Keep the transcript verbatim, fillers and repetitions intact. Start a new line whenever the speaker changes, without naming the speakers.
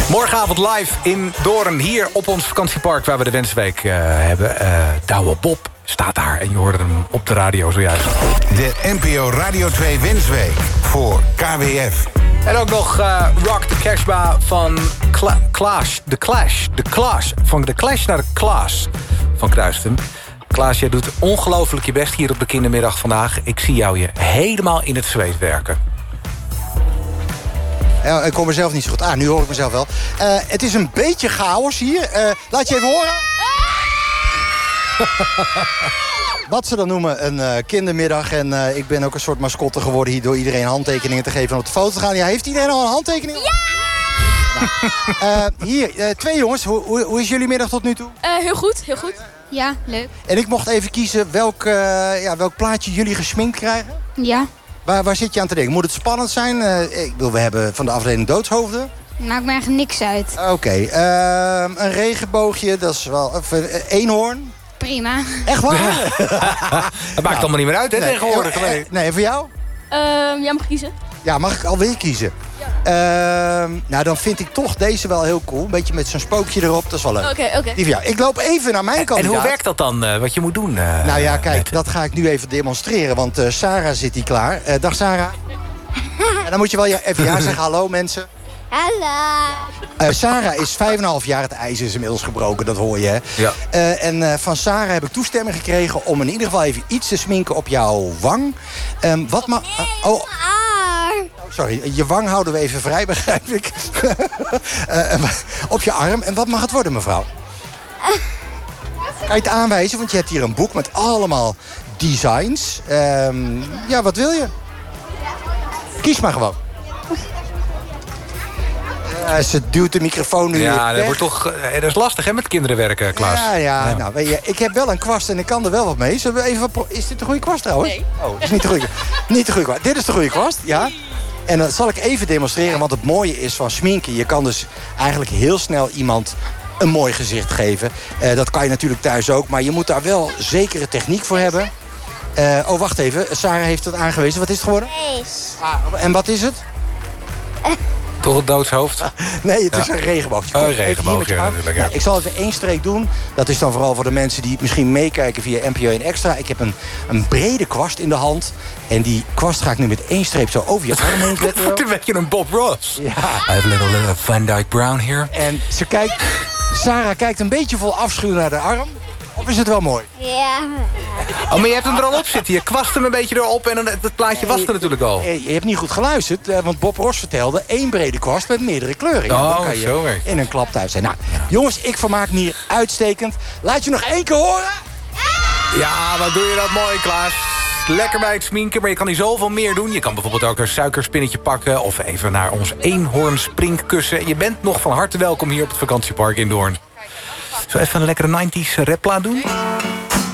Morgenavond live in Doorn, hier op ons vakantiepark... waar we de Wensweek uh, hebben. Uh, Douwe Bob staat daar en je hoorde hem op de radio zojuist.
De N P O Radio twee Wensweek voor K W F.
En ook nog uh, Rock the Casbah van Cla- Clash. De Clash. De Clash. Van de Clash naar de Klaas van Kruisten. Klaas, jij doet ongelooflijk je best hier op de kindermiddag vandaag. Ik zie jou je helemaal in het zweet werken.
Ja, ik kom mezelf niet zo goed aan. Nu hoor ik mezelf wel. Uh, het is een beetje chaos hier. Uh, laat je even horen. Wat ze dan noemen een uh, kindermiddag. En uh, ik ben ook een soort mascotte geworden hier... door iedereen handtekeningen te geven en op de foto te gaan. Ja, heeft iedereen al een handtekening? Ja! Nou, uh, hier, uh, twee jongens. Hoe, hoe, hoe is jullie middag tot nu toe?
Uh, heel goed, heel goed.
Ja, leuk.
En ik mocht even kiezen welk, uh, ja, welk plaatje jullie gesminkt krijgen.
Ja.
Waar, waar zit je aan te denken? Moet het spannend zijn? Uh, ik bedoel, we hebben van de afdeling doodshoofden.
Maakt me eigenlijk niks uit.
Oké, okay, uh, een regenboogje, dat is wel... Of, uh, eenhoorn.
Prima.
Echt waar?
Het maakt allemaal niet meer uit, hè, nee, tegenwoordig.
Nee, nee, voor jou?
Uh, jij mag kiezen.
Ja, mag ik alweer kiezen? Ja. Uh, nou, dan vind ik toch deze wel heel cool. Een beetje met zo'n spookje erop, dat is wel leuk.
Oké, okay, oké. Okay.
Die van jou. Ik loop even naar mijn kandidaat.
En hoe werkt dat dan, uh, wat je moet doen? Uh,
nou ja, kijk,
net.
dat ga ik nu even demonstreren. Want uh, Sarah zit hier klaar. Uh, dag Sarah. En dan moet je wel ja, even ja zeggen. Hallo mensen.
Hallo.
Uh, Sarah is vijf en een half jaar. Het ijs is inmiddels gebroken, dat hoor je. Hè?
Ja.
Uh, en uh, van Sarah heb ik toestemming gekregen... om in ieder geval even iets te sminken op jouw wang. Um, wat ma- uh, oh. Sorry, je wang houden we even vrij, begrijp ik. uh, op je arm. En wat mag het worden, mevrouw? Kan je het aanwijzen? Want je hebt hier een boek met allemaal designs. Um, ja, wat wil je? Kies maar gewoon. Uh, ze duwt de microfoon nu
Ja,
weg.
dat, wordt toch, uh, dat is lastig, hè, met kinderen werken, Klaas.
Ja, ja, ja. Nou, weet je, ik heb wel een kwast en ik kan er wel wat mee. Zullen we even pro- is dit de goede kwast trouwens?
Nee.
Oh, dat is niet de goede, niet de goede kwast. Dit is de goede kwast, ja. En dat zal ik even demonstreren, want het mooie is van sminken. Je kan dus eigenlijk heel snel iemand een mooi gezicht geven. Uh, dat kan je natuurlijk thuis ook, maar je moet daar wel zekere techniek voor hebben. Uh, oh, wacht even. Sarah heeft het aangewezen. Wat is het geworden? Ah, en wat is het?
Toch het doodshoofd?
Nee, het is
Ja.
een regenboogje.
Oh, een
Even
regenboog,
hier met je
ja,
arm.
natuurlijk, ja.
Ja, ik zal even één streek doen. Dat is dan vooral voor de mensen die misschien meekijken via N P O één Extra. Ik heb een, een brede kwast in de hand. En die kwast ga ik nu met één streep zo over je arm heen zetten.
Het is een beetje een Bob Ross.
Ja.
I have a little uh, Van Dyke Brown here.
En ze kijkt, Sarah kijkt een beetje vol afschuw naar de arm. Of is het wel mooi?
Ja.
Oh, maar je hebt hem er al op zitten. Je kwast hem een beetje erop en dan, het plaatje was er natuurlijk al.
Je, je hebt niet goed geluisterd, want Bob Ross vertelde... één brede kwast met meerdere kleuren. Ja,
Oh,
dan kan je
zo werkt het.
in een klap thuis zijn. Nou, jongens, ik vermaak me hier uitstekend. Laat je nog één keer horen.
Ja, wat doe je dat mooi, Klaas. Lekker bij het sminken, maar je kan hier zoveel meer doen. Je kan bijvoorbeeld ook een suikerspinnetje pakken... of even naar ons eenhoorn springkussen. Je bent nog van harte welkom hier op het vakantiepark in Doorn. Zullen we even een lekkere nineties rapplaat doen?